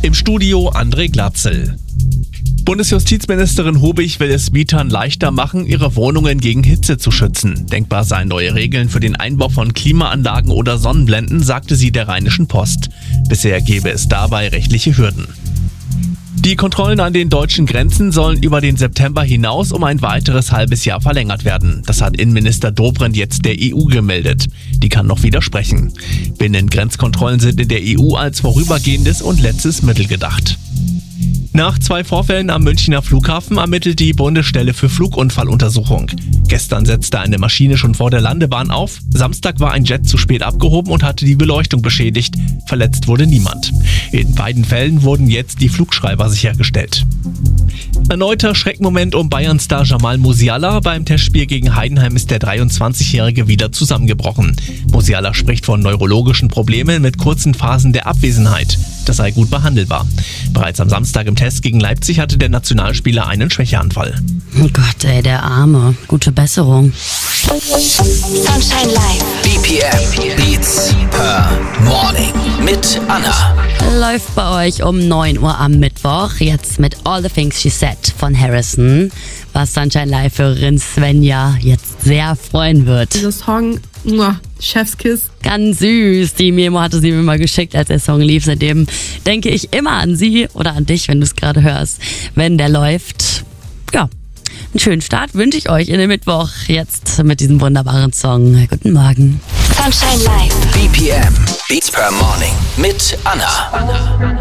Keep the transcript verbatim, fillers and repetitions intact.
Im Studio André Glatzel. Bundesjustizministerin Hubig will es Mietern leichter machen, ihre Wohnungen gegen Hitze zu schützen. Denkbar seien neue Regeln für den Einbau von Klimaanlagen oder Sonnenblenden, sagte sie der Rheinischen Post. Bisher gäbe es dabei rechtliche Hürden. Die Kontrollen an den deutschen Grenzen sollen über den September hinaus um ein weiteres halbes Jahr verlängert werden. Das hat Innenminister Dobrindt jetzt der E U gemeldet. Die kann noch widersprechen. Binnengrenzkontrollen sind in der E U als vorübergehendes und letztes Mittel gedacht. Nach zwei Vorfällen am Münchner Flughafen ermittelt die Bundesstelle für Flugunfalluntersuchung. Gestern setzte eine Maschine schon vor der Landebahn auf. Samstag war ein Jet zu spät abgehoben und hatte die Beleuchtung beschädigt. Verletzt wurde niemand. In beiden Fällen wurden jetzt die Flugschreiber sichergestellt. Erneuter Schreckmoment um Bayern-Star Jamal Musiala. Beim Testspiel gegen Heidenheim ist der dreiundzwanzigjährige wieder zusammengebrochen. Musiala spricht von neurologischen Problemen mit kurzen Phasen der Abwesenheit. Das sei gut behandelbar. Bereits am Samstag im Test gegen Leipzig hatte der Nationalspieler einen Schwächeanfall. Oh Gott, ey, der Arme. Gute Besserung. Sunshine Live. B P M Beats per Morning mit Anna. Läuft bei euch um neun Uhr am Mittwoch. Jetzt mit All the Things She Said von Harrison. Was Sunshine Live-Hörerin Svenja jetzt sehr freuen wird. Dieser Song, muah, Chefskiss. Ganz süß. Die Memo hatte sie mir mal geschickt, als der Song lief. Seitdem denke ich immer an sie oder an dich, wenn du es gerade hörst. Wenn der läuft, ja, einen schönen Start wünsche ich euch in den Mittwoch. Jetzt mit diesem wunderbaren Song. Guten Morgen. Sunshine Live. B P M Beats per Morning mit Anna.